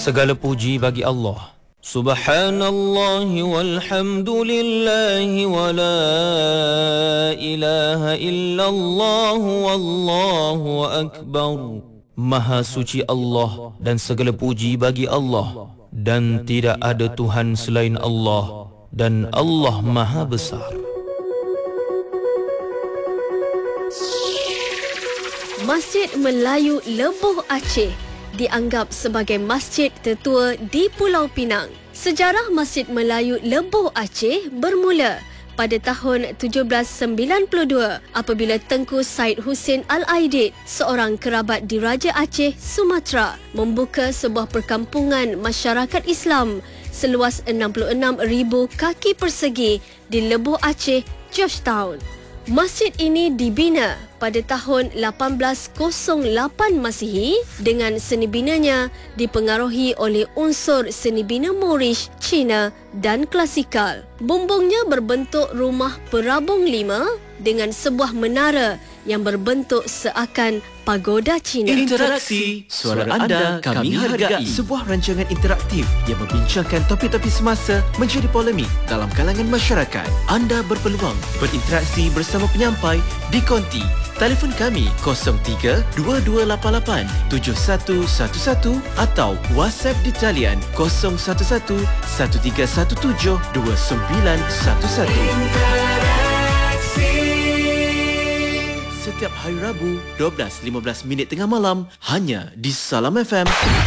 Segala puji bagi Allah. Subhanallah walhamdulillah wa la ilaha illallah wallahu akbar. Maha suci Allah dan segala puji bagi Allah, dan tidak ada Tuhan selain Allah, dan Allah Maha Besar. Masjid Melayu Lebuh Aceh dianggap sebagai masjid tertua di Pulau Pinang. Sejarah Masjid Melayu Lebuh Aceh bermula pada tahun 1792 apabila Tengku Said Hussein Al-Aidid, seorang kerabat diraja Aceh, Sumatra, membuka sebuah perkampungan masyarakat Islam seluas 66,000 kaki persegi di Lebuh Aceh, Georgetown. Masjid ini dibina pada tahun 1808 Masihi dengan seni binanya dipengaruhi oleh unsur seni bina Moorish, Cina dan klasikal. Bumbungnya berbentuk rumah perabung 5 dengan sebuah menara yang berbentuk seakan pagoda Cina. Interaksi suara anda kami hargai. Sebuah rancangan interaktif yang membincangkan topik-topik semasa menjadi polemik dalam kalangan masyarakat. Anda berpeluang berinteraksi bersama penyampai di konti. Telefon kami 03-2288-7111 atau WhatsApp di talian 0113-2911. Setiap hari Rabu 12.15 tengah malam hanya di Salam FM.